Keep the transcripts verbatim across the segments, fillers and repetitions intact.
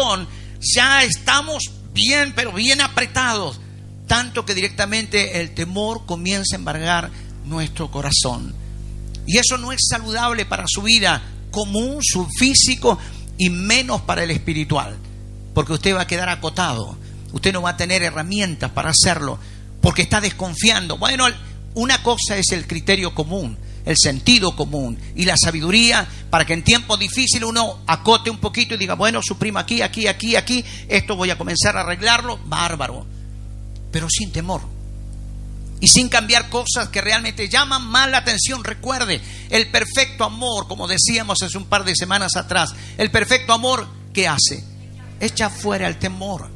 corazón ya estamos bien, pero bien apretados, tanto que directamente el temor comienza a embargar nuestro corazón. Y eso no es saludable para su vida común, su físico, y menos para el espiritual, porque usted va a quedar acotado, usted no va a tener herramientas para hacerlo, porque está desconfiando. Bueno, una cosa es el criterio común, el sentido común y la sabiduría, para que en tiempos difíciles uno acote un poquito y diga, bueno, suprima aquí, aquí, aquí, aquí, esto voy a comenzar a arreglarlo, bárbaro, pero sin temor y sin cambiar cosas que realmente llaman más la atención. Recuerde, el perfecto amor, como decíamos hace un par de semanas atrás, el perfecto amor, ¿qué hace? Echa fuera el temor.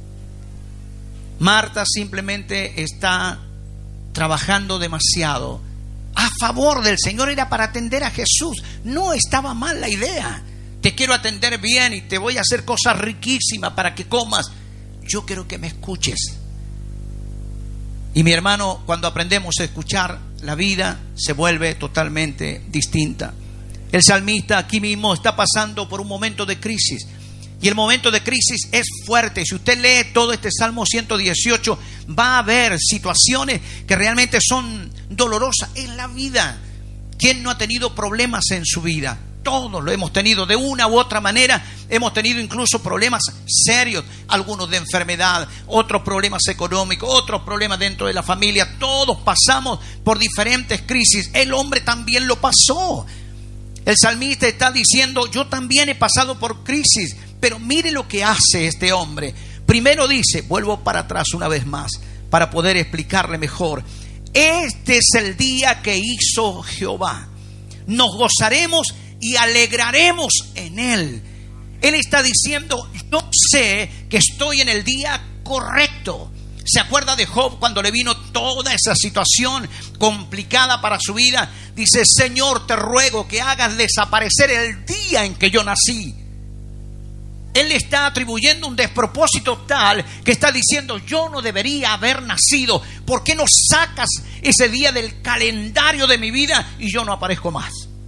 Marta simplemente está trabajando demasiado a favor del Señor, era para atender a Jesús. No estaba mal la idea. Te quiero atender bien y te voy a hacer cosas riquísimas para que comas. Yo quiero que me escuches. Y mi hermano, cuando aprendemos a escuchar, la vida se vuelve totalmente distinta. El salmista aquí mismo está pasando por un momento de crisis. Y el momento de crisis es fuerte. Si usted lee todo este Salmo ciento dieciocho, va a ver situaciones que realmente son dolorosas en la vida. ¿Quién no ha tenido problemas en su vida? Todos lo hemos tenido de una u otra manera. Hemos tenido incluso problemas serios, algunos de enfermedad, otros problemas económicos, otros problemas dentro de la familia. Todos pasamos por diferentes crisis. El hombre también lo pasó. El salmista está diciendo, yo también he pasado por crisis. Pero mire lo que hace este hombre. Primero dice, vuelvo para atrás una vez más para poder explicarle mejor. Este es el día que hizo Jehová. Nos gozaremos y alegraremos en él. Él está diciendo, yo sé que estoy en el día correcto. ¿Se acuerda de Job cuando le vino toda esa situación complicada para su vida? Dice, Señor, te ruego que hagas desaparecer el día en que yo nací. Él le está atribuyendo un despropósito tal que está diciendo, yo no debería haber nacido. ¿Por qué no sacas ese día del calendario de mi vida y yo no aparezco más?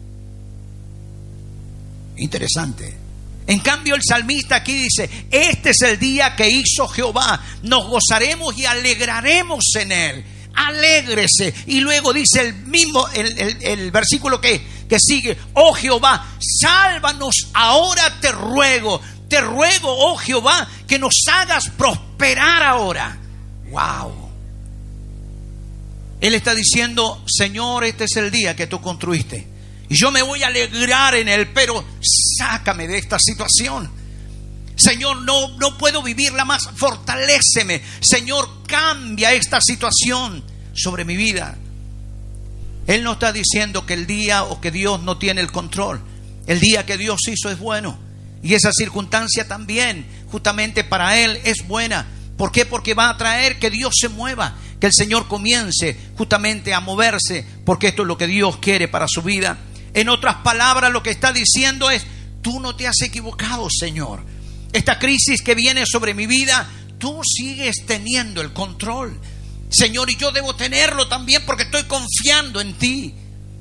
Interesante. En cambio, el salmista aquí dice, este es el día que hizo Jehová. Nos gozaremos y alegraremos en él. Alégrese. Y luego dice el mismo, el, el, el versículo que, que sigue, oh Jehová, sálvanos ahora te ruego. Te ruego, oh Jehová, que nos hagas prosperar ahora. Wow. Él está diciendo, Señor, este es el día que tú construiste y yo me voy a alegrar en él, pero sácame de esta situación. Señor, no, no puedo vivirla más. Fortaléceme. Señor, cambia esta situación sobre mi vida. Él no está diciendo que el día o que Dios no tiene el control. El día que Dios hizo es bueno. Y esa circunstancia también, justamente para él, es buena. ¿Por qué? Porque va a traer que Dios se mueva, que el Señor comience justamente a moverse, porque esto es lo que Dios quiere para su vida. En otras palabras, lo que está diciendo es, tú no te has equivocado, Señor. Esta crisis que viene sobre mi vida, tú sigues teniendo el control, Señor, y yo debo tenerlo también porque estoy confiando en ti.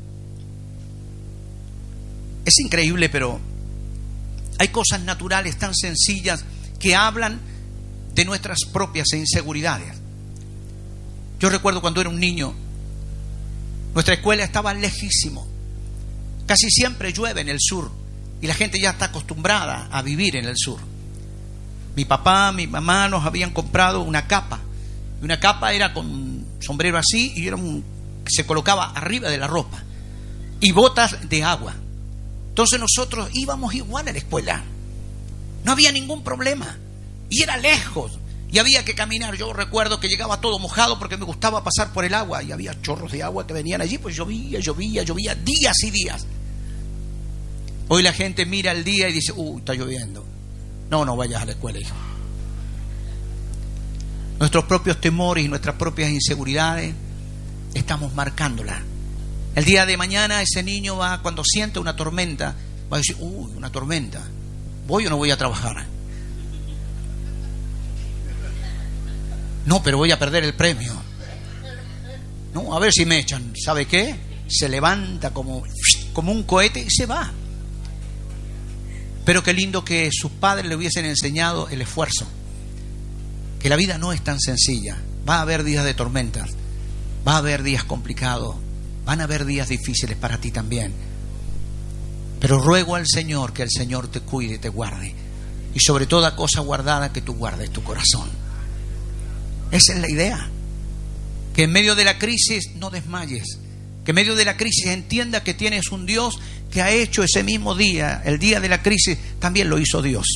Es increíble, pero hay cosas naturales tan sencillas que hablan de nuestras propias inseguridades. Yo recuerdo cuando era un niño, nuestra escuela estaba lejísimo. Casi siempre llueve en el sur y la gente ya está acostumbrada a vivir en el sur. Mi papá, mi mamá nos habían comprado una capa. Y una capa era con un sombrero así y era un, se colocaba arriba de la ropa. Y botas de agua. Entonces nosotros íbamos igual a la escuela. No había ningún problema. Y era lejos. Y había que caminar. Yo recuerdo que llegaba todo mojado porque me gustaba pasar por el agua. Y había chorros de agua que venían allí. Pues llovía, llovía, llovía. Días y días. Hoy la gente mira el día y dice, uy, está lloviendo. No, no vayas a la escuela, hijo. Nuestros propios temores y nuestras propias inseguridades estamos marcándolas. El día de mañana ese niño va, cuando siente una tormenta, va a decir, uy, una tormenta, ¿voy o no voy a trabajar? No, pero voy a perder el premio. No, a ver si me echan. ¿Sabe qué? Se levanta como, como un cohete y se va. Pero qué lindo que sus padres le hubiesen enseñado el esfuerzo, que la vida no es tan sencilla. Va a haber días de tormentas, va a haber días complicados, van a haber días difíciles para ti también. Pero ruego al Señor que el Señor te cuide y te guarde, y sobre toda cosa guardada que tú guardes tu corazón. Esa es la idea. Que en medio de la crisis no desmayes, que en medio de la crisis entienda que tienes un Dios que ha hecho ese mismo día, el día de la crisis, también lo hizo Dios.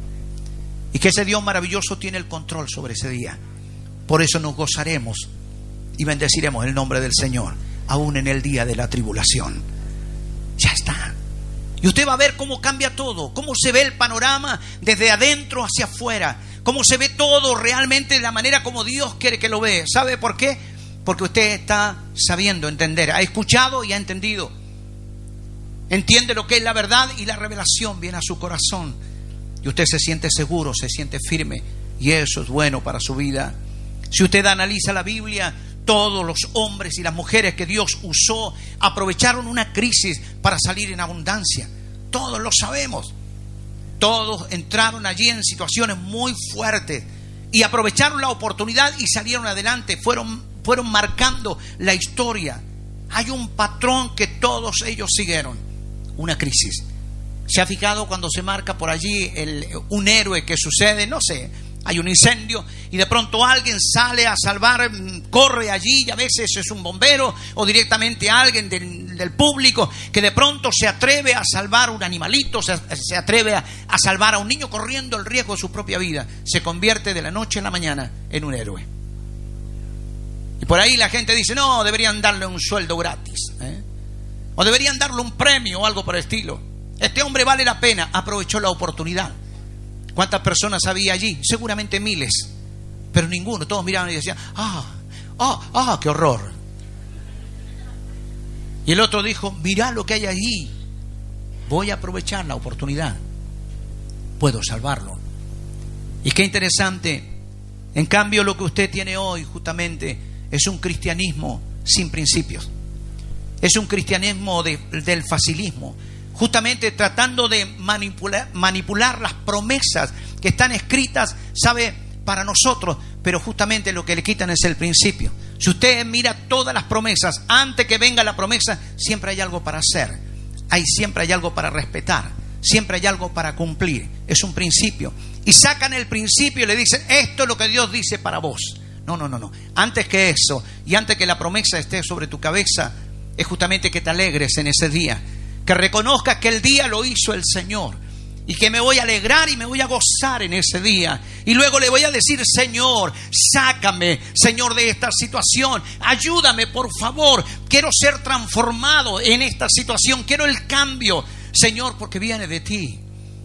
Y que ese Dios maravilloso tiene el control sobre ese día. Por eso nos gozaremos y bendeciremos el nombre del Señor, aún en el día de la tribulación. Ya está. Y usted va a ver cómo cambia todo, cómo se ve el panorama desde adentro hacia afuera, cómo se ve todo realmente de la manera como Dios quiere que lo vea. ¿Sabe por qué? Porque usted está sabiendo entender, ha escuchado y ha entendido. Entiende lo que es la verdad y la revelación viene a su corazón. Y usted se siente seguro, se siente firme. Y eso es bueno para su vida. Si usted analiza la Biblia, todos los hombres y las mujeres que Dios usó aprovecharon una crisis para salir en abundancia. Todos lo sabemos. Todos entraron allí en situaciones muy fuertes y aprovecharon la oportunidad y salieron adelante. Fueron, fueron marcando la historia. Hay un patrón que todos ellos siguieron. Una crisis. ¿Se ha fijado cuando se marca por allí el, un héroe que sucede? No sé, hay un incendio y de pronto alguien sale a salvar, corre allí, y a veces es un bombero o directamente alguien del, del público que de pronto se atreve a salvar un animalito, se, se atreve a, a salvar a un niño corriendo el riesgo de su propia vida. Se convierte de la noche a la mañana en un héroe. Y por ahí la gente dice, no, deberían darle un sueldo gratis, ¿eh? O deberían darle un premio o algo por el estilo. Este hombre vale la pena. Aprovechó la oportunidad. ¿Cuántas personas había allí? Seguramente miles. Pero ninguno. Todos miraban y decían, ah, ah, ah, qué horror. Y el otro dijo, mirá lo que hay allí. Voy a aprovechar la oportunidad. Puedo salvarlo. Y qué interesante. En cambio, lo que usted tiene hoy justamente es un cristianismo sin principios. Es un cristianismo de, del facilismo, justamente tratando de manipular, manipular las promesas que están escritas, sabe, para nosotros, pero justamente lo que le quitan es el principio. Si usted mira todas las promesas, antes que venga la promesa, siempre hay algo para hacer, hay, siempre hay algo para respetar, siempre hay algo para cumplir. Es un principio. Y sacan el principio y le dicen, esto es lo que Dios dice para vos. No, no, no, no. Antes que eso, y antes que la promesa esté sobre tu cabeza, es justamente que te alegres en ese día, que reconozcas que el día lo hizo el Señor y que me voy a alegrar y me voy a gozar en ese día. Y luego le voy a decir, Señor, sácame, Señor, de esta situación, ayúdame, por favor, quiero ser transformado en esta situación, quiero el cambio, Señor, porque viene de ti.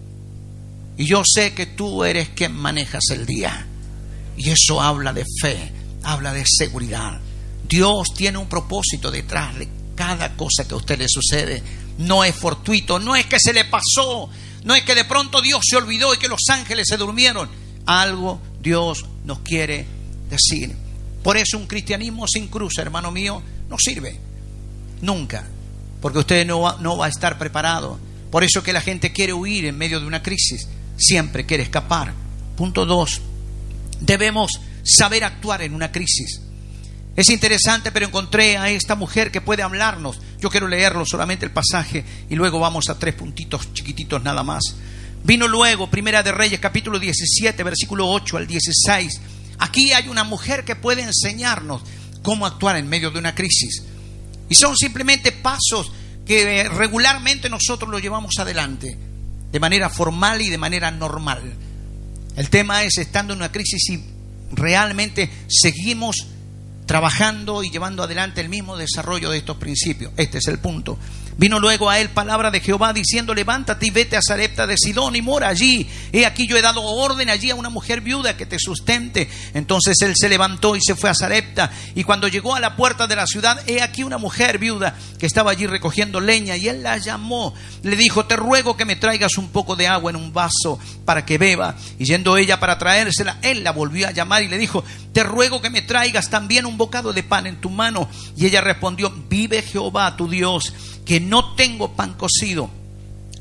Y yo sé que tú eres quien manejas el día. Y eso habla de fe, habla de seguridad. Dios tiene un propósito detrás de cada cosa que a usted le sucede. No es fortuito, no es que se le pasó, no es que de pronto Dios se olvidó y que los ángeles se durmieron. Algo Dios nos quiere decir. Por eso un cristianismo sin cruz, hermano mío, no sirve. Nunca. Porque usted no va, no va a estar preparado. Por eso que la gente quiere huir en medio de una crisis. Siempre quiere escapar. Punto dos. Debemos saber actuar en una crisis. Es interesante, pero encontré a esta mujer que puede hablarnos. Yo quiero leerlo solamente el pasaje y luego vamos a tres puntitos chiquititos nada más. Vino luego, Primera de Reyes, capítulo diecisiete, versículo ocho al dieciséis. Aquí hay una mujer que puede enseñarnos cómo actuar en medio de una crisis. Y son simplemente pasos que regularmente nosotros los llevamos adelante, de manera formal y de manera normal. El tema es, estando en una crisis, si realmente seguimos trabajando y llevando adelante el mismo desarrollo de estos principios. Este es el punto. Vino luego a él palabra de Jehová diciendo, levántate y vete a Sarepta de Sidón y mora allí. He aquí yo he dado orden allí a una mujer viuda que te sustente. Entonces él se levantó y se fue a Sarepta. Y cuando llegó a la puerta de la ciudad, he aquí una mujer viuda que estaba allí recogiendo leña. Y él la llamó. Le dijo, te ruego que me traigas un poco de agua en un vaso para que beba. Y yendo ella para traérsela, él la volvió a llamar y le dijo, te ruego que me traigas también un bocado de pan en tu mano. Y ella respondió, vive Jehová tu Dios, que no tengo pan cocido,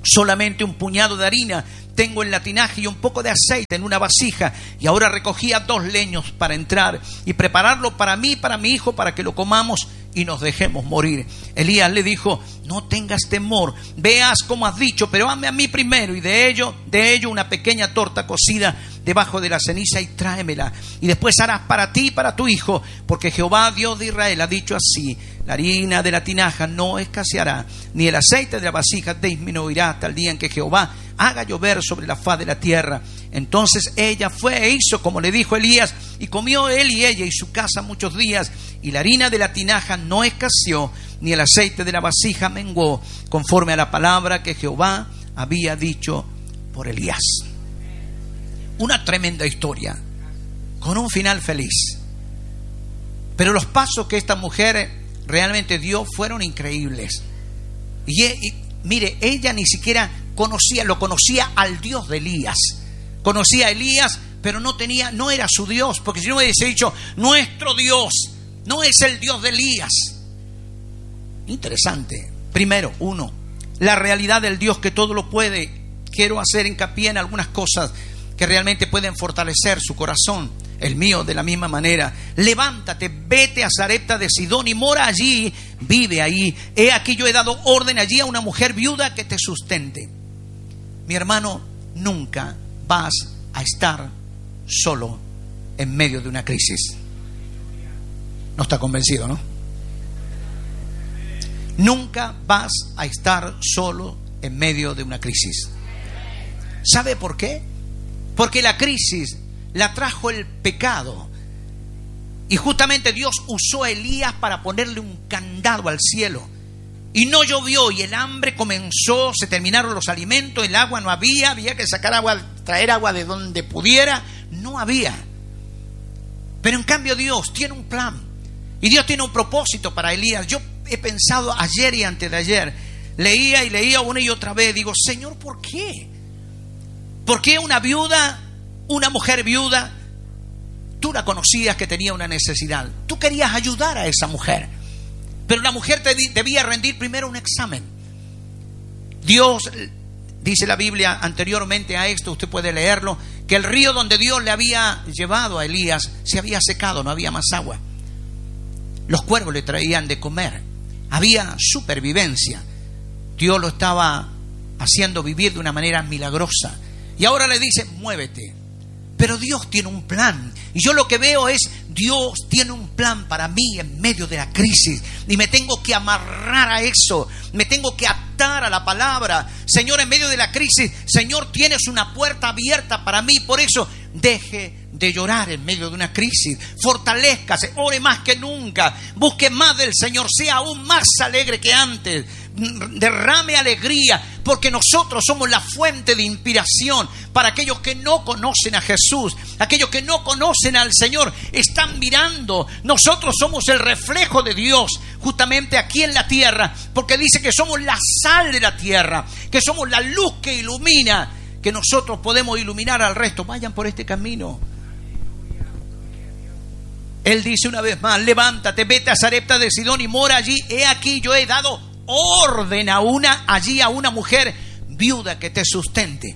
Solamente un puñado de harina tengo en la tinaja y un poco de aceite en una vasija. Y ahora recogía dos leños para entrar y prepararlo para mí y para mi hijo, para que lo comamos y nos dejemos morir. Elías le dijo: no tengas temor, veas como has dicho, pero hazme a mí primero, y de ello, de ello una pequeña torta cocida debajo de la ceniza, y tráemela. Y después harás para ti y para tu hijo, porque Jehová, Dios de Israel, ha dicho así: la harina de la tinaja no escaseará, ni el aceite de la vasija disminuirá hasta el día en que Jehová haga llover sobre la faz de la tierra. Entonces ella fue e hizo como le dijo Elías, y comió él y ella y su casa muchos días, y la harina de la tinaja no escaseó, ni el aceite de la vasija menguó, conforme a la palabra que Jehová había dicho por Elías. Una tremenda historia, con un final feliz. Pero los pasos que esta mujer realmente dio fueron increíbles. Y, y mire, ella ni siquiera conocía, lo conocía al Dios de Elías. Conocía a Elías, pero no tenía, no era su Dios, porque si no hubiese dicho: nuestro Dios no es el Dios de Elías. Interesante. Primero, uno, la realidad del Dios que todo lo puede. Quiero hacer hincapié en algunas cosas que realmente pueden fortalecer su corazón, el mío de la misma manera. Levántate, vete a Sarepta de Sidón y mora allí, vive ahí. He aquí yo he dado orden allí a una mujer viuda que te sustente. Mi hermano, nunca vas a estar solo en medio de una crisis. No está convencido, ¿no? Nunca vas a estar solo en medio de una crisis. ¿Sabe por qué? Porque la crisis la trajo el pecado. Y justamente Dios usó a Elías para ponerle un candado al cielo. Y no llovió, y el hambre comenzó, se terminaron los alimentos, el agua no había, había que sacar agua, traer agua de donde pudiera, no había. Pero en cambio Dios tiene un plan, y Dios tiene un propósito para Elías. Yo he pensado ayer y antes de ayer, leía y leía una y otra vez, digo: Señor, ¿por qué? ¿Por qué una viuda, una mujer viuda? Tú la conocías que tenía una necesidad, tú querías ayudar a esa mujer, pero la mujer te debía rendir primero un examen. Dios, dice la Biblia anteriormente a esto, usted puede leerlo, que el río donde Dios le había llevado a Elías se había secado, no había más agua. Los cuervos le traían de comer, había supervivencia. Dios lo estaba haciendo vivir de una manera milagrosa. Y ahora le dice: muévete. Pero Dios tiene un plan. Y yo lo que veo es: Dios tiene un plan para mí en medio de la crisis. Y me tengo que amarrar a eso. Me tengo que atar a la palabra. Señor, en medio de la crisis, Señor, tienes una puerta abierta para mí. Por eso, deje de llorar en medio de una crisis. Fortalézcase, ore más que nunca. Busque más del Señor. Sea aún más alegre que antes. Derrame alegría, porque nosotros somos la fuente de inspiración para aquellos que no conocen a Jesús. Aquellos que no conocen al Señor están mirando. Nosotros somos el reflejo de Dios justamente aquí en la tierra, porque dice que somos la sal de la tierra, que somos la luz que ilumina, que nosotros podemos iluminar al resto. Vayan por este camino. Él dice una vez más: levántate, vete a Sarepta de Sidón y mora allí. He aquí yo he dado orden a una, allí a una mujer viuda que te sustente.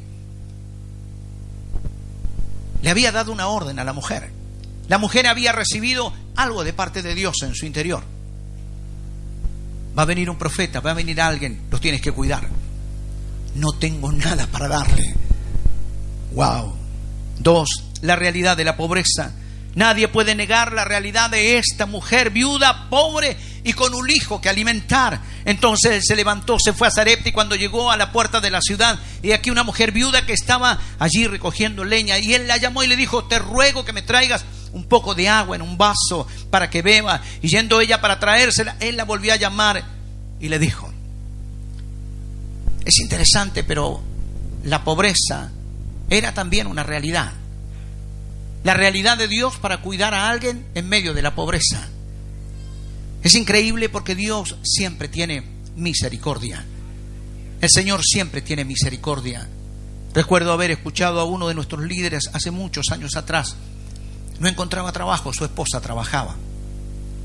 Le había dado una orden a la mujer. La mujer había recibido algo de parte de Dios en su interior. Va a venir un profeta, va a venir alguien, los tienes que cuidar. No tengo nada para darle. Wow. Dos, la realidad de la pobreza. Nadie puede negar la realidad de esta mujer viuda, pobre y con un hijo que alimentar. Entonces él se levantó, se fue a Sarepta, y cuando llegó a la puerta de la ciudad, y aquí una mujer viuda que estaba allí recogiendo leña, y él la llamó y le dijo: te ruego que me traigas un poco de agua en un vaso para que beba. Y yendo ella para traérsela, él la volvió a llamar y le dijo: es interesante, pero la pobreza era también una realidad. La realidad de Dios para cuidar a alguien en medio de la pobreza. Es increíble, porque Dios siempre tiene misericordia. El Señor siempre tiene misericordia. Recuerdo haber escuchado a uno de nuestros líderes hace muchos años atrás. No encontraba trabajo, su esposa trabajaba.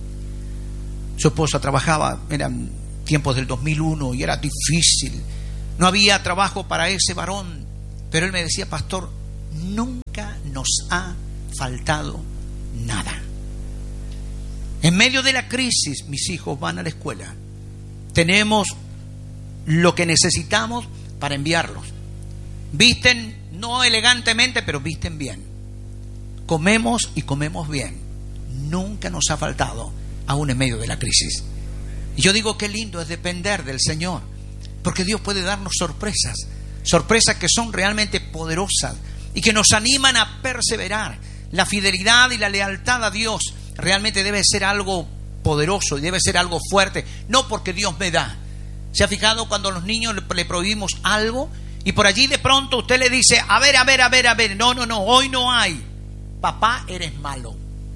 Su esposa trabajaba, eran tiempos del dos mil uno y era difícil. no había trabajo para ese varón, pero él me decía: pastor, nunca nos ha faltado nada. En medio de la crisis, mis hijos van a la escuela. Tenemos lo que necesitamos para enviarlos. Visten no elegantemente, pero visten bien. Comemos y comemos bien. Nunca nos ha faltado, aún en medio de la crisis. Y yo digo, qué lindo es depender del Señor, porque Dios puede darnos sorpresas, sorpresas que son realmente poderosas y que nos animan a perseverar. La fidelidad y la lealtad a Dios realmente debe ser algo poderoso y debe ser algo fuerte, no porque Dios me da. ¿Se ha fijado cuando a los niños le prohibimos algo y por allí de pronto usted le dice: a ver, a ver, a ver, a ver, no, no, no, hoy no hay, papá, eres malo?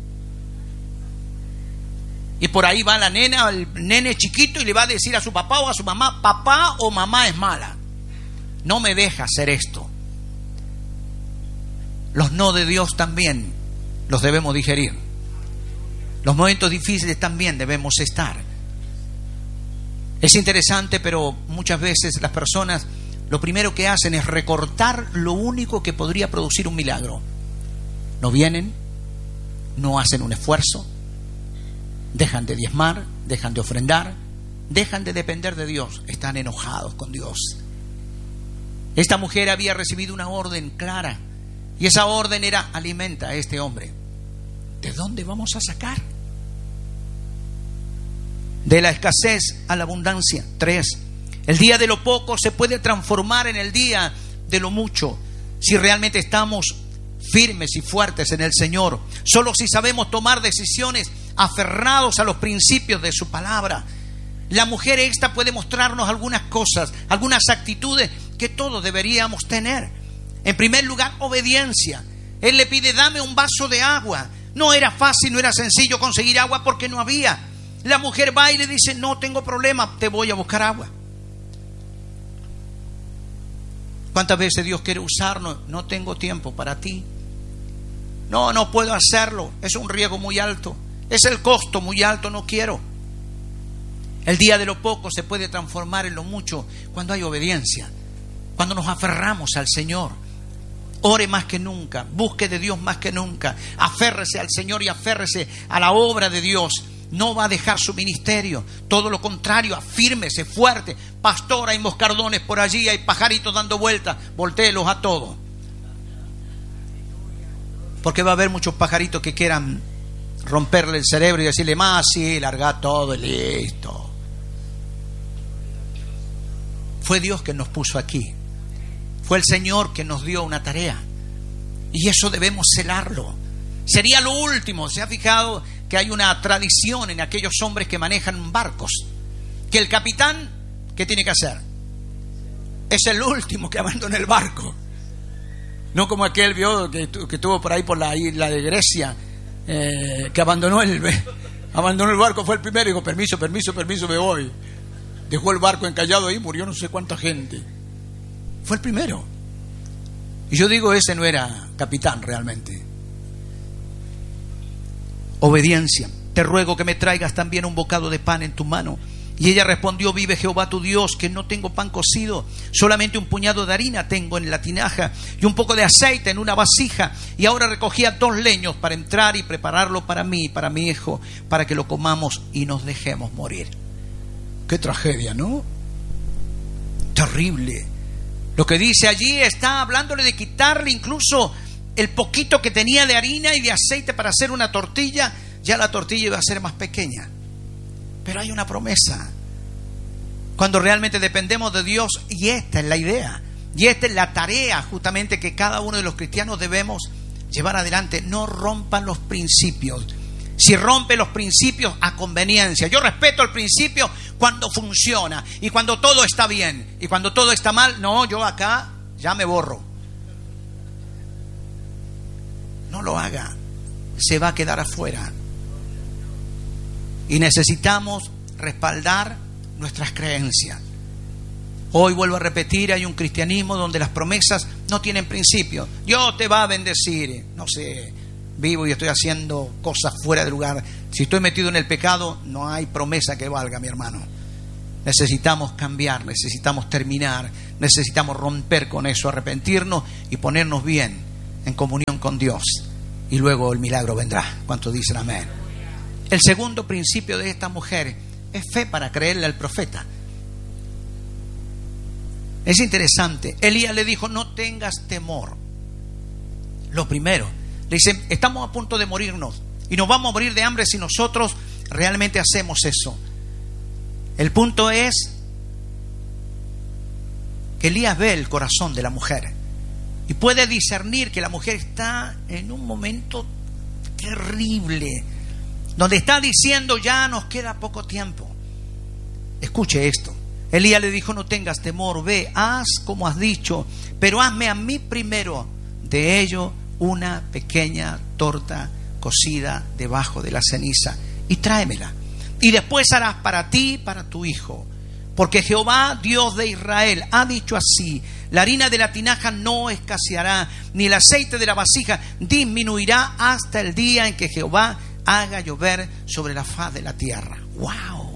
Y por ahí va la nena, el nene chiquito, y le va a decir a su papá o a su mamá: papá o mamá es mala, no me deja hacer esto. Los no de Dios también los debemos digerir. Los momentos difíciles también debemos estar. Es interesante, pero muchas veces las personas lo primero que hacen es recortar lo único que podría producir un milagro. No vienen, no hacen un esfuerzo, dejan de diezmar, dejan de ofrendar, dejan de depender de Dios, están enojados con Dios. Esta mujer había recibido una orden clara, y esa orden era: alimenta a este hombre. ¿De dónde vamos a sacar? De la escasez a la abundancia. Tres, el día de lo poco se puede transformar en el día de lo mucho si realmente estamos firmes y fuertes en el Señor. Solo si sabemos tomar decisiones aferrados a los principios de su palabra. La mujer esta puede mostrarnos algunas cosas, algunas actitudes que todos deberíamos tener. En primer lugar, obediencia. Él le pide: dame un vaso de agua. No era fácil, no era sencillo conseguir agua porque no había. La mujer va y le dice: no tengo problema, te voy a buscar agua. ¿Cuántas veces Dios quiere usarnos? No tengo tiempo para ti. No, no puedo hacerlo. Es un riesgo muy alto. Es el costo muy alto, no quiero. El día de lo poco se puede transformar en lo mucho cuando hay obediencia, cuando nos aferramos al Señor. Ore más que nunca, busque de Dios más que nunca, aférrese al Señor y aférrese a la obra de Dios. No va a dejar su ministerio, todo lo contrario, afírmese fuerte. Pastor, hay moscardones por allí, hay pajaritos dando vueltas, voltéelos a todos. Porque va a haber muchos pajaritos que quieran romperle el cerebro y decirle: más, sí, larga todo y listo. Fue Dios que nos puso aquí. Fue el Señor que nos dio una tarea. Y eso debemos celarlo. Sería lo último. ¿Se ha fijado que hay una tradición en aquellos hombres que manejan barcos? Que el capitán, ¿qué tiene que hacer? Es el último que abandona el barco. No como aquel vio que, que estuvo por ahí por la isla de Grecia, eh, que abandonó el, abandonó el barco, fue el primero y dijo: permiso, permiso, permiso, me voy. Dejó el barco encallado ahí, murió no sé cuánta gente. Fue el primero. Y yo digo, ese no era capitán realmente. Obediencia. Te ruego que me traigas también un bocado de pan en tu mano. Y ella respondió: vive Jehová tu Dios, que no tengo pan cocido, solamente un puñado de harina tengo en la tinaja y un poco de aceite en una vasija. Y ahora recogía dos leños para entrar y prepararlo para mí y para mi hijo, para que lo comamos y nos dejemos morir. Qué tragedia, ¿no? Terrible. Lo que dice allí está hablándole de quitarle incluso el poquito que tenía de harina y de aceite para hacer una tortilla. Ya la tortilla iba a ser más pequeña. Pero hay una promesa. Cuando realmente dependemos de Dios, y esta es la idea, y esta es la tarea justamente que cada uno de los cristianos debemos llevar adelante. No rompan los principios. Si rompe los principios, a conveniencia. Yo respeto el principio cuando funciona y cuando todo está bien. Y cuando todo está mal, no, yo acá ya me borro. No lo haga. Se va a quedar afuera. Y necesitamos respaldar nuestras creencias. Hoy vuelvo a repetir, hay un cristianismo donde las promesas no tienen principio. Dios te va a bendecir. No sé, vivo y estoy haciendo cosas fuera de lugar. Si estoy metido en el pecado, no hay promesa que valga, mi hermano. Necesitamos cambiar, necesitamos terminar, necesitamos romper con eso, arrepentirnos y ponernos bien en comunión con Dios. Y luego el milagro vendrá. ¿Cuántos dicen amén? El segundo principio de esta mujer es fe para creerle al profeta. Es interesante. Elías le dijo: no tengas temor. Lo primero, le dice: estamos a punto de morirnos y nos vamos a morir de hambre si nosotros realmente hacemos eso. El punto es que Elías ve el corazón de la mujer y puede discernir que la mujer está en un momento terrible, donde está diciendo: ya nos queda poco tiempo. Escuche esto. Elías le dijo: no tengas temor, ve, haz como has dicho, pero hazme a mí primero de ello una pequeña torta cocida debajo de la ceniza y tráemela. Y después harás para ti y para tu hijo. Porque Jehová, Dios de Israel, ha dicho así: la harina de la tinaja no escaseará, ni el aceite de la vasija disminuirá hasta el día en que Jehová haga llover sobre la faz de la tierra. ¡Wow!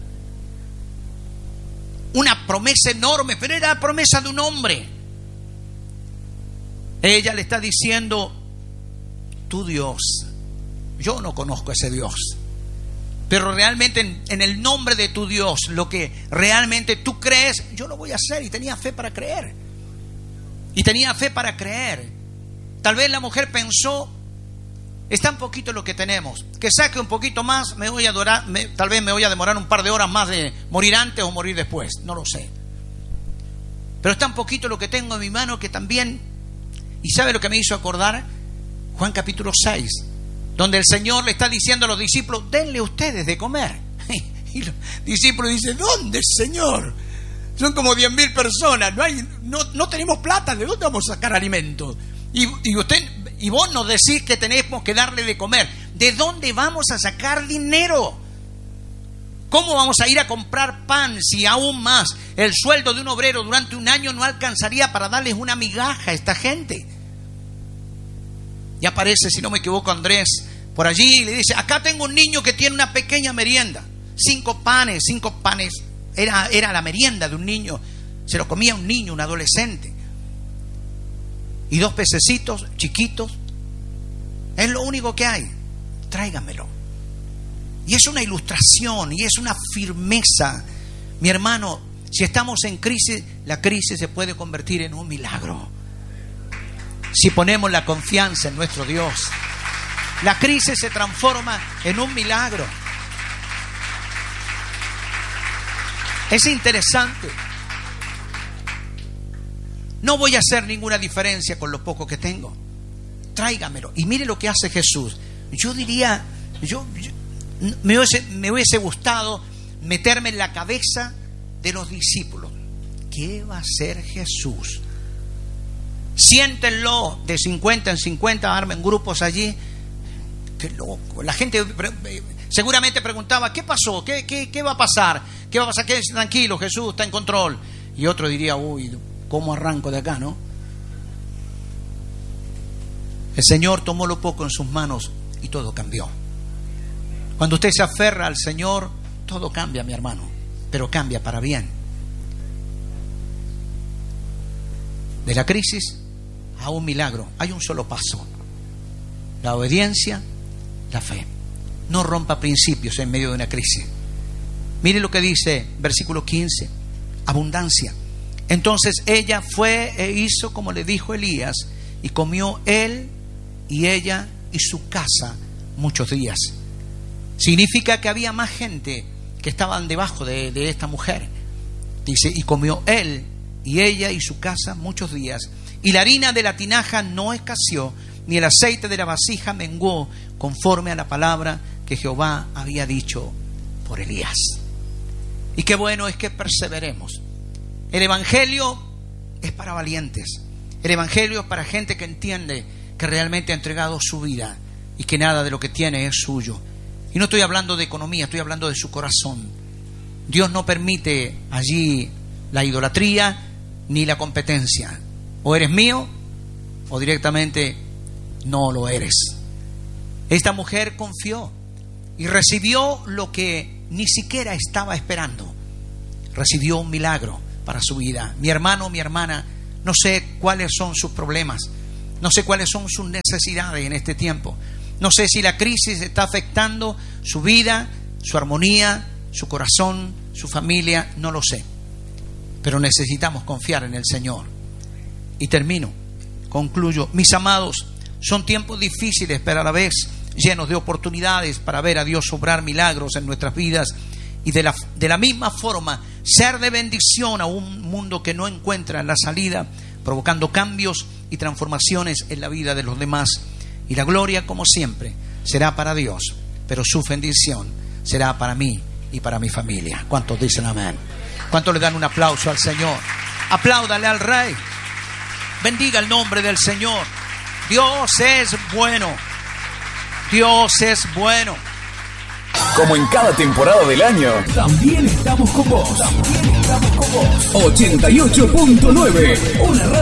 Una promesa enorme, pero era la promesa de un hombre. Ella le está diciendo: tu Dios, yo no conozco a ese Dios, pero realmente en, en el nombre de tu Dios, lo que realmente tú crees, yo lo voy a hacer. Y tenía fe para creer. Y tenía fe para creer. Tal vez la mujer pensó: es tan poquito lo que tenemos, que saque un poquito más, me voy a adorar, me, tal vez me voy a demorar un par de horas más de morir antes o morir después, no lo sé. Pero es tan poquito lo que tengo en mi mano que también... ¿Y sabe lo que me hizo acordar? Juan capítulo seis, donde el Señor le está diciendo a los discípulos: denle ustedes de comer. Y los discípulos dicen: ¿dónde, Señor? Son como diez mil personas, no hay, no, no tenemos plata, ¿de dónde vamos a sacar alimentos? Y, y usted... Y vos nos decís que tenemos que darle de comer. ¿De dónde vamos a sacar dinero? ¿Cómo vamos a ir a comprar pan si aún más el sueldo de un obrero durante un año no alcanzaría para darles una migaja a esta gente? Y aparece, si no me equivoco, Andrés por allí y le dice: acá tengo un niño que tiene una pequeña merienda. Cinco panes, cinco panes. Era, era la merienda de un niño. Se lo comía un niño, un adolescente. Y dos pececitos chiquitos. Es lo único que hay. Tráigamelo. Y es una ilustración y es una firmeza. Mi hermano, si estamos en crisis, la crisis se puede convertir en un milagro. Si ponemos la confianza en nuestro Dios, la crisis se transforma en un milagro. Es interesante. No voy a hacer ninguna diferencia con lo poco que tengo. Tráigamelo. Y mire lo que hace Jesús. Yo diría, yo, yo me, hubiese, me hubiese gustado meterme en la cabeza de los discípulos. ¿Qué va a hacer Jesús? Siéntenlo de cincuenta en cincuenta, armen grupos allí. Qué loco. La gente seguramente preguntaba: ¿qué pasó? ¿Qué, qué, qué va a pasar? ¿Qué va a pasar? Quédense tranquilo, Jesús está en control. Y otro diría: uy, ¿cómo arranco de acá, no? El Señor tomó lo poco en sus manos y todo cambió. Cuando usted se aferra al Señor, todo cambia, mi hermano, pero cambia para bien. De la crisis a un milagro hay un solo paso: la obediencia, la fe. No rompa principios en medio de una crisis. Mire lo que dice versículo quince: abundancia. Entonces ella fue e hizo como le dijo Elías, y comió él y ella y su casa muchos días. Significa que había más gente que estaban debajo de, de esta mujer. Dice: y comió él y ella y su casa muchos días. Y la harina de la tinaja no escaseó, ni el aceite de la vasija menguó, conforme a la palabra que Jehová había dicho por Elías. Y qué bueno es que perseveremos. El Evangelio es para valientes. El Evangelio es para gente que entiende que realmente ha entregado su vida y que nada de lo que tiene es suyo. Y no estoy hablando de economía, estoy hablando de su corazón. Dios no permite allí la idolatría ni la competencia. O eres mío o directamente no lo eres. Esta mujer confió y recibió lo que ni siquiera estaba esperando. recibió un milagro para su vida. Mi hermano, mi hermana, no sé cuáles son sus problemas, no sé cuáles son sus necesidades en este tiempo, no sé si la crisis está afectando su vida, su armonía, su corazón, su familia, no lo sé, pero necesitamos confiar en el Señor. Y termino, concluyo. Mis amados, son tiempos difíciles, pero a la vez llenos de oportunidades para ver a Dios obrar milagros en nuestras vidas y de la, de la misma forma ser de bendición a un mundo que no encuentra la salida, provocando cambios y transformaciones en la vida de los demás. Y la gloria, como siempre, será para Dios, pero su bendición será para mí y para mi familia. ¿Cuántos dicen amén? ¿Cuántos le dan un aplauso al Señor? Apláudale al Rey. Bendiga el nombre del Señor. Dios es bueno. Dios es bueno. Como en cada temporada del año, también estamos con vos. También estamos con vos. ochenta y ocho punto nueve. Una